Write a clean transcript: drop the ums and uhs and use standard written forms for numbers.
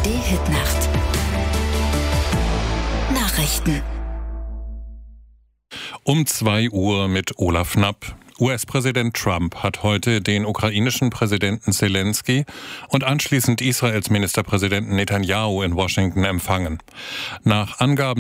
ARD-Hitnacht. Nachrichten. Um 2 Uhr mit Olaf Knapp. US-Präsident Trump hat heute den ukrainischen Präsidenten Zelensky und anschließend Israels Ministerpräsidenten Netanyahu in Washington empfangen. Nach Angaben